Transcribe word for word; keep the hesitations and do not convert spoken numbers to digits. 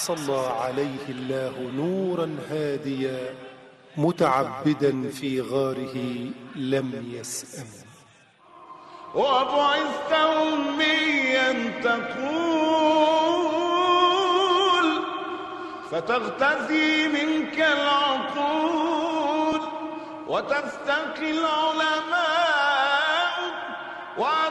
صلى عليه الله نورا هاديا متعبدا في غاره لم يسأم. وبعثت أميا تقول فتغتزي منك العقول وتستقي العلماء